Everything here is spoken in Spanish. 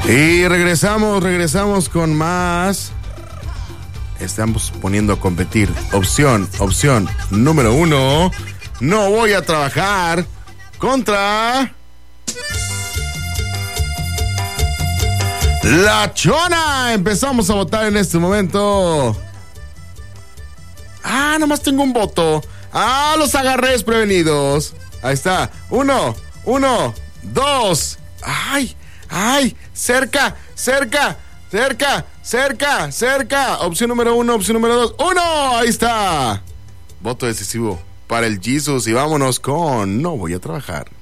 Y regresamos con más. Estamos poniendo a competir. Opción número 1. No voy a trabajar contra La Chona. Empezamos a votar en este momento. Nomás tengo un voto. Los agarré desprevenidos. Ahí está. 1, 2. Cerca. Opción número 1, opción número 2. ¡1! Ahí está. Voto decisivo para el Jesus y vámonos con No voy a trabajar.